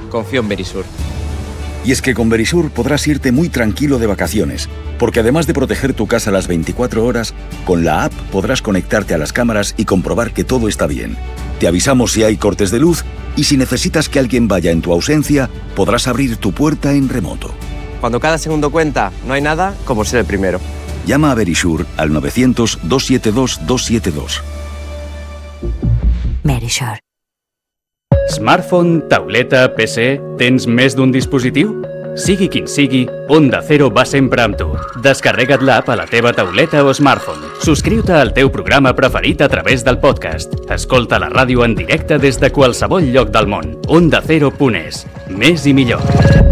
confío en Verisur. Y es que con Verisur podrás irte muy tranquilo de vacaciones, porque además de proteger tu casa las 24 horas, con la app podrás conectarte a las cámaras y comprobar que todo está bien. Te avisamos si hay cortes de luz y si necesitas que alguien vaya en tu ausencia, podrás abrir tu puerta en remoto. Cuando cada segundo cuenta, no hay nada como ser el primero. Llama a Verisur al 900-272-272. Verisur. Smartphone, tauleta, PC... Tens més d'un dispositiu? Sigui quin sigui, Onda Cero va sempre amb tu. Descarrega't l'app a la teva tauleta o smartphone. Subscriu-te al teu programa preferit a través del podcast. Escolta la ràdio en directe des de qualsevol lloc del món. OndaCero.es. Més i millor.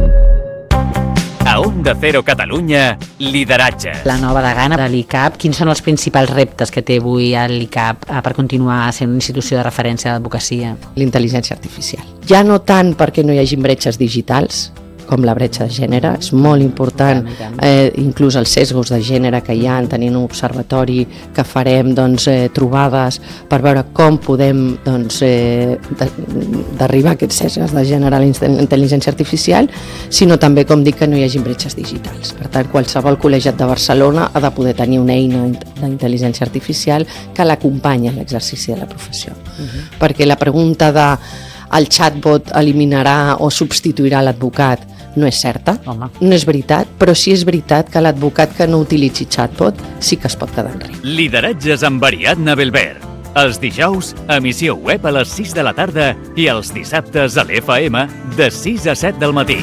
A Onda Cero Catalunya, lideratge. La nova degana de l'ICAP, quins són els principals reptes que té avui l'ICAP per continuar sent una institució de referència d'advocacia? L'intel·ligència artificial. Ja no tant perquè no hi hagi bretxes digitals, com la bretxa de gènere, és molt important, inclús els sesgos de gènere que hi ha, tenint un observatori que farem trobades per veure com podem derribar aquests sesgos de gènere a la intel·ligència artificial, sinó també, com dic, que no hi hagi bretxes digitals. Per tant, qualsevol col·legiat de Barcelona ha de poder tenir una eina d'intel·ligència artificial que l'acompanyi en l'exercici de la professió. Perquè la pregunta de el chatbot eliminarà o substituirà l'advocat no és certa, no és veritat, però sí és veritat que l'advocat que no utilitzi chatbot sí que es pot quedar enrere. Lideratges amb Ariadna Belver. Els dijous, emissió web a les 6 de la tarda i els dissabtes a l'FM de 6 a 7 del matí.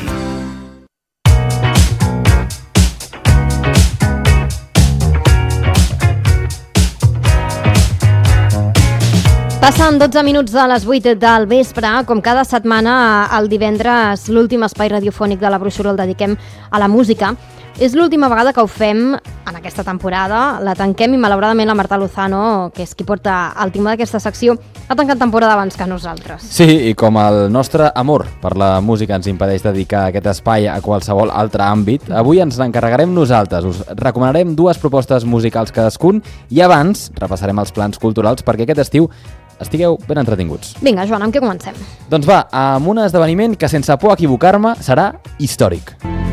Passen 12 minuts de les 8 del vespre. Com cada setmana, el divendres, l'últim espai radiofònic de la Brúixola el dediquem a la música. És l'última vegada que ho fem en aquesta temporada. La tanquem i, malauradament, la Marta Lozano, que és qui porta el timó d'aquesta secció, ha tancat temporada abans que nosaltres. Sí, i com el nostre amor per la música ens impedeix dedicar aquest espai a qualsevol altre àmbit, avui ens n'encarregarem nosaltres. Us recomanarem dues propostes musicals cadascun i abans repassarem els plans culturals perquè aquest estiu estigueu ben entretinguts. Vinga, Joan, amb què comencem? Doncs va, amb un esdeveniment que, sense por a equivocar-me, serà històric.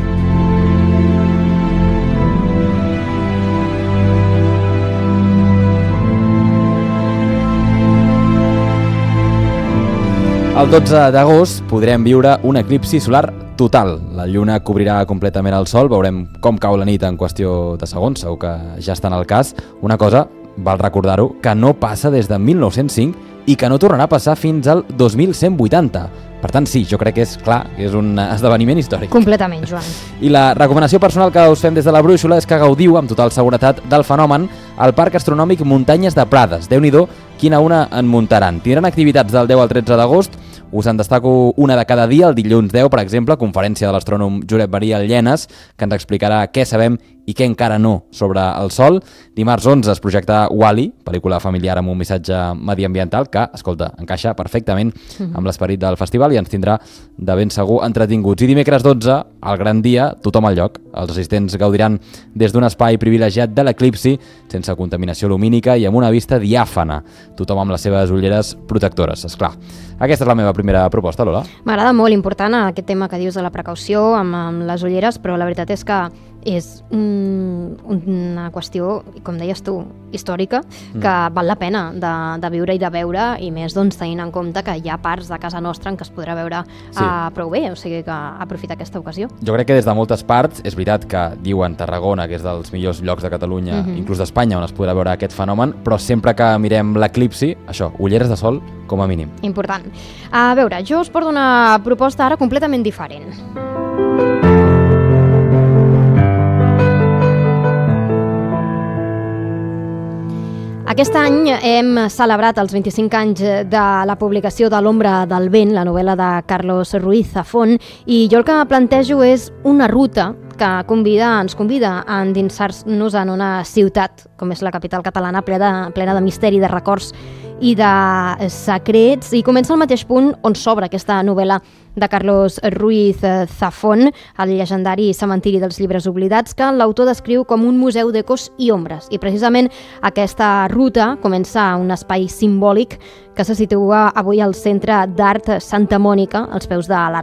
El 12 d'agost podrem viure un eclipsi solar total. La lluna cobrirà completament el sol, veurem com cau la nit en qüestió de segons, segur que ja està en el cas. Una cosa, val recordar-ho, que no passa des de 1905 i que no tornarà a passar fins al 2180. Per tant, sí, jo crec que és clar, que és un esdeveniment històric. Completament, Joan. I la recomanació personal que us fem des de la Brúixola és que gaudiu amb total seguretat del fenomen al Parc Astronòmic Muntanyes de Prades. Déu-n'hi-do, quina una en muntaran. Tindran activitats del 10 al 13 d'agost. Us en destaco una de cada dia, el dilluns 10, per exemple, conferència de l'astrònom Josep Maria Llenes, que ens explicarà què sabem i què encara no sobre el Sol. Dimarts 11 es projecta Wall-E, pel·lícula familiar amb un missatge mediambiental que, escolta, encaixa perfectament amb l'esperit del festival i ens tindrà de ben segur entretinguts. I dimecres 12, el gran dia, tothom al lloc. Els assistents gaudiran des d'un espai privilegiat de l'eclipsi, sense contaminació lumínica i amb una vista diàfana. Tothom amb les seves ulleres protectores, esclar. Aquesta és la meva primera proposta, Lola. M'agrada molt, important aquest tema que dius de la precaució amb les ulleres, però la veritat és que és una qüestió, com deies tu, històrica, que val la pena de viure i de veure, i més tenint en compte que hi ha parts de casa nostra en què es podrà veure prou bé, o sigui que aprofitar aquesta ocasió. Jo crec que des de moltes parts, és veritat que diuen Tarragona, que és dels millors llocs de Catalunya, inclús d'Espanya, on es podrà veure aquest fenomen, però sempre que mirem l'eclipsi, això, ulleres de sol, com a mínim. Important. A veure, jo us porto una proposta ara completament diferent. Aquest any hem celebrat els 25 anys de la publicació de L'ombra del vent, la novel·la de Carlos Ruiz Zafón, i jo el que plantejo és una ruta que ens convida a endinsar-nos en una ciutat, com és la capital catalana, plena de misteri, de records i de secrets, i comença al mateix punt on s'obre aquesta novel·la de Carlos Ruiz Zafón, el llegendari cementiri dels llibres oblidats, que l'autor descriu com un museu d'ecos i ombres. I precisament aquesta ruta comença a un espai simbòlic que se situa avui al Centre d'Art Santa Mònica, als peus de la